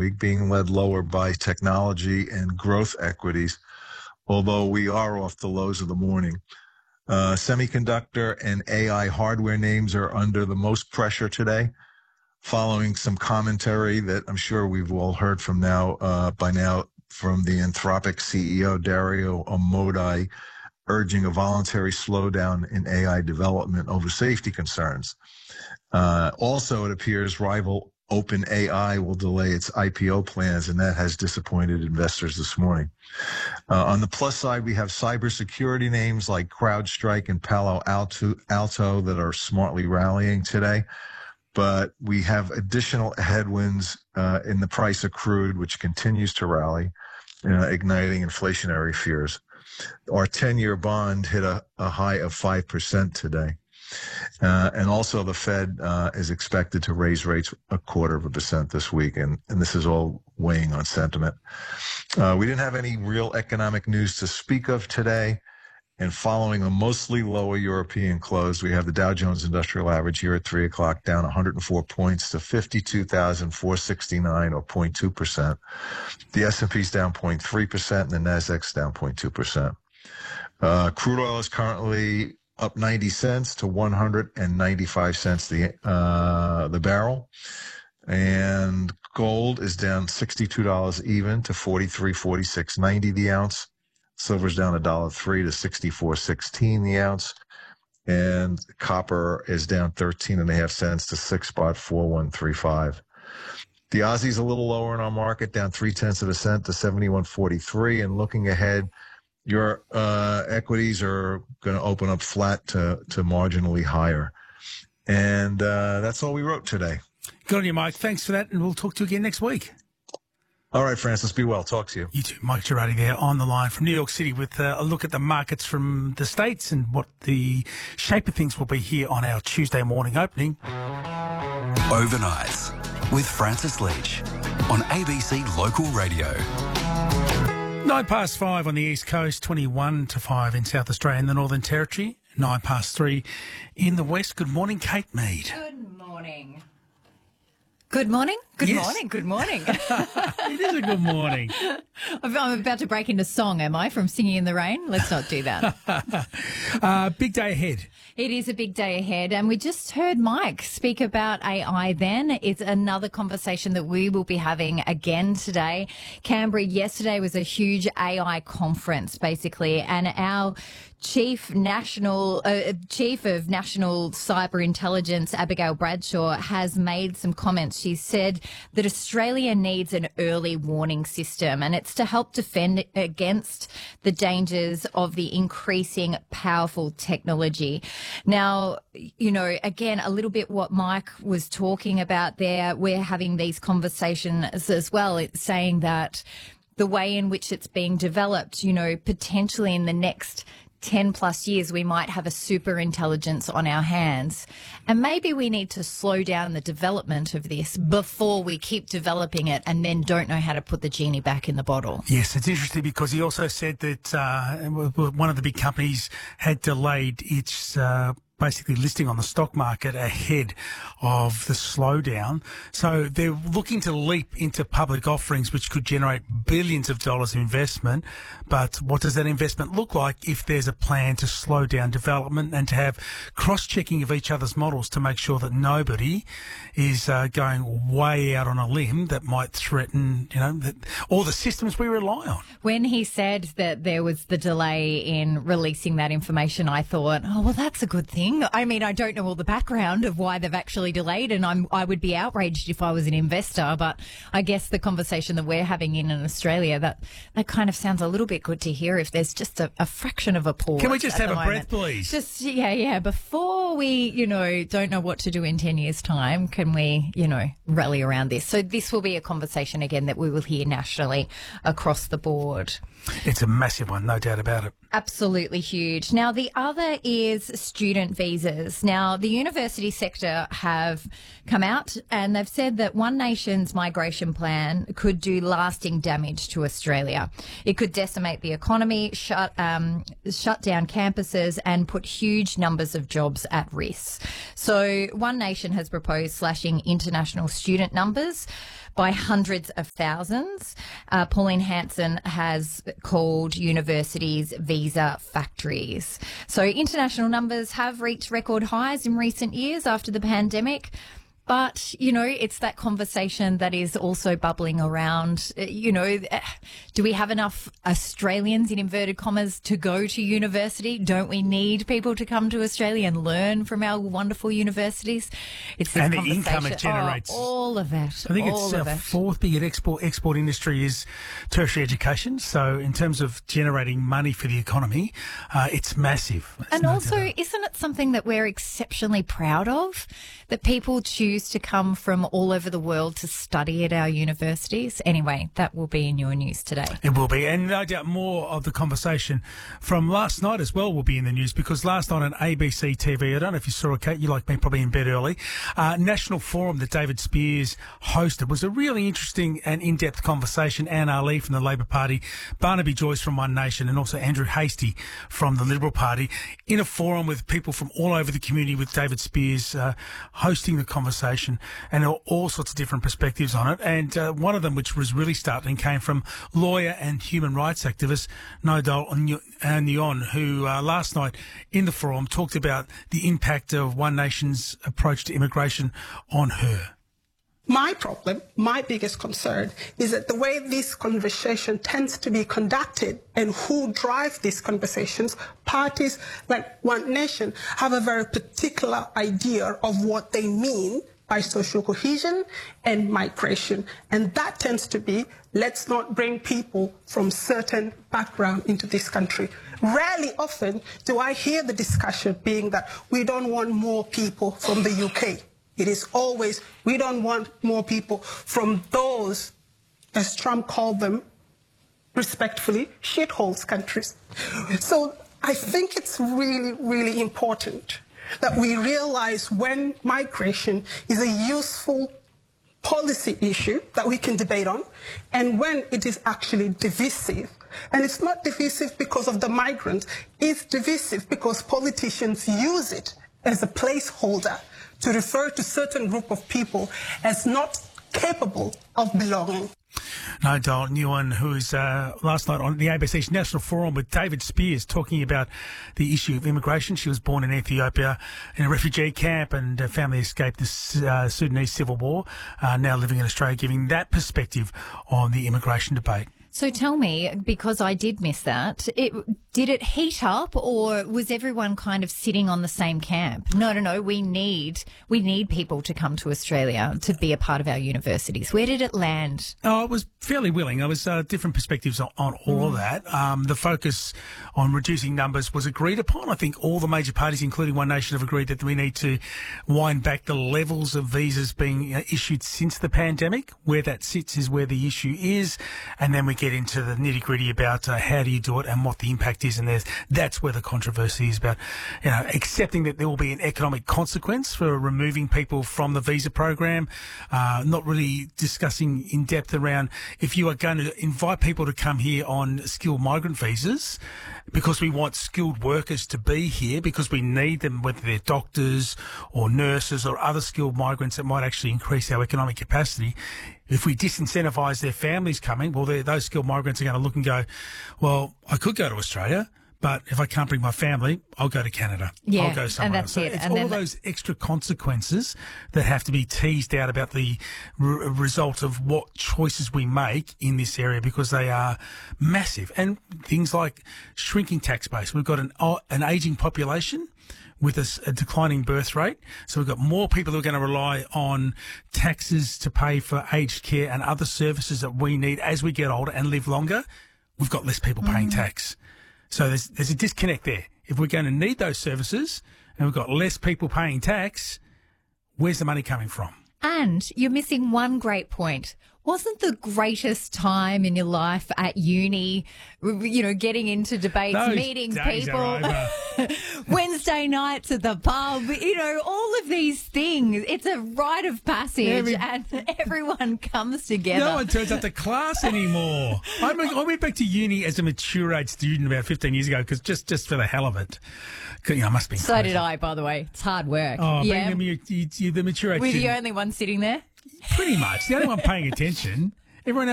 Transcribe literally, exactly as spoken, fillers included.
week, being led lower by technology and growth equities, although we are off the lows of the morning. Uh, semiconductor and A I hardware names are under the most pressure today, following some commentary that I'm sure we've all heard from now uh, by now from the Anthropic C E O, Dario Amodei, urging a voluntary slowdown in A I development over safety concerns. Uh, also, it appears rival OpenAI will delay its I P O plans, and that has disappointed investors this morning. Uh, on the plus side, we have cybersecurity names like CrowdStrike and Palo Alto, Alto that are smartly rallying today. But we have additional headwinds uh, in the price of crude, which continues to rally, uh, igniting inflationary fears. Our ten-year bond hit a, a high of five percent today. Uh, and also the Fed uh, is expected to raise rates a quarter of a percent this week, and, and this is all weighing on sentiment. Uh, we didn't have any real economic news to speak of today. And following a mostly lower European close, we have the Dow Jones Industrial Average here at three o'clock down one hundred four points to fifty-two thousand four hundred sixty-nine, or zero point two percent. The S and P's down zero point three percent, and the Nasdaq's down zero point two percent. Uh, crude oil is currently up ninety cents to one hundred ninety-five cents the uh, the barrel. And gold is down sixty-two dollars even to forty-three forty-six ninety the ounce. Silver's down one dollar three to sixty-four sixteen the ounce. And copper is down thirteen and a half cents to six spot four one three five. The Aussie's a little lower in our market, down three tenths of a cent to seventy-one forty-three. And looking ahead, your uh, equities are going to open up flat to, to marginally higher. And uh, that's all we wrote today. Good on you, Mike. Thanks for that, and we'll talk to you again next week. All right, Francis, be well. Talk to you. You too. Mike Girardi there on the line from New York City with uh, a look at the markets from the States and what the shape of things will be here on our Tuesday morning opening. Overnights with Francis Leach on A B C Local Radio. Nine past five on the East Coast, twenty-one to five in South Australia and the Northern Territory, nine past three in the West. Good morning, Kate Mead. Good morning. Good morning. Good Yes. morning. Good morning. It is a good morning. I'm about to break into song, am I, from Singing in the Rain? Let's not do that. uh, big day ahead. It is a big day ahead, and we just heard Mike speak about A I then. It's another conversation that we will be having again today. Canberra yesterday was a huge A I conference, basically, and our Chief National uh, Chief of National Cyber Intelligence, Abigail Bradshaw, has made some comments. She said that Australia needs an early warning system, and it's to help defend against the dangers of the increasing powerful technology. Now, you know, again, a little bit what Mike was talking about there, we're having these conversations as well. It's saying that the way in which it's being developed, you know, potentially in the next ten plus years, we might have a super intelligence on our hands. And maybe we need to slow down the development of this before we keep developing it and then don't know how to put the genie back in the bottle. Yes, it's interesting because he also said that uh, one of the big companies had delayed its uh, basically listing on the stock market ahead of the slowdown. So they're looking to leap into public offerings, which could generate billions of dollars of investment. But what does that investment look like if there's a plan to slow down development and to have cross-checking of each other's models to make sure that nobody is uh, going way out on a limb that might threaten, you know, that, all the systems we rely on? When he said that there was the delay in releasing that information, I thought, oh, well, that's a good thing. I mean, I don't know all the background of why they've actually delayed, and I'm, I would be outraged if I was an investor, but I guess the conversation that we're having in, in Australia, that, that kind of sounds a little bit good to hear if there's just a, a fraction of a pause. Can we just have a moment. breath, please? Just, yeah, yeah. Before we, you know, don't know what to do in ten years' time, can we, you know, rally around this? So this will be a conversation, again, that we will hear nationally across the board. It's a massive one, no doubt about it. Absolutely huge. Now, the other is student visas. Now, the university sector have come out and they've said that One Nation's migration plan could do lasting damage to Australia. It could decimate the economy, shut um, shut down campuses and put huge numbers of jobs at risk. So One Nation has proposed slashing international student numbers by hundreds of thousands. Uh, Pauline Hanson has called universities visa factories. So international numbers have reached record highs in recent years after the pandemic. But, you know, it's that conversation that is also bubbling around, you know, do we have enough Australians, in inverted commas, to go to university? Don't we need people to come to Australia and learn from our wonderful universities? It's this and the income it generates. Oh, all of it. I think all it's of our it. fourth big export export industry is tertiary education. So in terms of generating money for the economy, uh, it's massive. There's And no also, doubt. isn't it something that we're exceptionally proud of? That people choose to come from all over the world to study at our universities? Anyway, that will be in your news today. It will be, and no doubt more of the conversation from last night as well will be in the news, because last night on A B C T V, I don't know if you saw it, Kate, you like me, probably in bed early, uh, National Forum that David Spears hosted was a really interesting and in-depth conversation. Anne Ali from the Labor Party, Barnaby Joyce from One Nation, and also Andrew Hastie from the Liberal Party, in a forum with people from all over the community, with David Spears uh, hosting the conversation, and all, all sorts of different perspectives on it. And uh, one of them, which was really startling, came from lawyer and human rights activist Nodal Nguyen, who uh, last night in the forum talked about the impact of One Nation's approach to immigration on her. My problem, my biggest concern, is that the way this conversation tends to be conducted and who drive these conversations, parties like One Nation have a very particular idea of what they mean by social cohesion and migration. And that tends to be, let's not bring people from certain background into this country. Rarely often do I hear the discussion being that we don't want more people from the U K. It is always, we don't want more people from those, as Trump called them, respectfully, shitholes countries. So I think it's really, really important that we realize when migration is a useful policy issue that we can debate on, and when it is actually divisive. And it's not divisive because of the migrants, it's divisive because politicians use it as a placeholder to refer to certain group of people as not capable of belonging. Nodal Nguyen, who's uh, last night on the A B C's National Forum with David Spears talking about the issue of immigration. She was born in Ethiopia in a refugee camp, and her family escaped the uh, Sudanese civil war, uh, now living in Australia, giving that perspective on the immigration debate. So tell me, because I did miss that, it, did it heat up, or was everyone kind of sitting on the same camp? No, no, no, we need we need people to come to Australia to be a part of our universities. Where did it land? Oh, it was fairly willing. There was uh, different perspectives on, on all of that. Um, the focus on reducing numbers was agreed upon. I think all the major parties, including One Nation, have agreed that we need to wind back the levels of visas being uh, issued since the pandemic. Where that sits is where the issue is, and then we get into the nitty-gritty about uh, how do you do it and what the impact is, and there's that's where the controversy is about, you know, accepting that there will be an economic consequence for removing people from the visa program, uh, not really discussing in depth around if you are going to invite people to come here on skilled migrant visas because we want skilled workers to be here, because we need them, whether they're doctors or nurses or other skilled migrants that might actually increase our economic capacity. If we disincentivise their families coming, well, those skilled migrants are going to look and go, well, I could go to Australia, but if I can't bring my family, I'll go to Canada. Yeah, I'll go somewhere and that's else. So it. it's And all then of those extra consequences that have to be teased out about the r- result of what choices we make in this area, because they are massive. And things like shrinking tax base. We've got an, uh, an ageing population with a, a declining birth rate. So we've got more people who are going to rely on taxes to pay for aged care and other services that we need as we get older and live longer. We've got less people paying Mm. tax. So there's, there's a disconnect there. If we're going to need those services and we've got less people paying tax, where's the money coming from? And you're missing one great point. Wasn't the greatest time in your life at uni, you know, getting into debates, Those meeting days people, are over. Wednesday nights at the pub, you know, all of these things. It's a rite of passage, Every- and everyone comes together. No one turns up to class anymore. I, went- I went back to uni as a mature age student about fifteen years ago, because just, just for the hell of it. 'Cause, you know, I must be. So did I, by the way. It's hard work. Oh, yeah. being the, mu- you, you, the mature age Were you the student. only one sitting there? Pretty much. The only one paying attention. Everyone else